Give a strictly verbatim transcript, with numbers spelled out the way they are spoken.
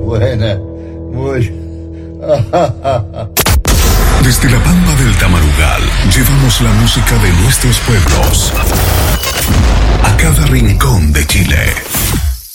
buena. Muy... Desde la Pampa del Tamarugal, llevamos la música de nuestros pueblos a cada rincón de Chile.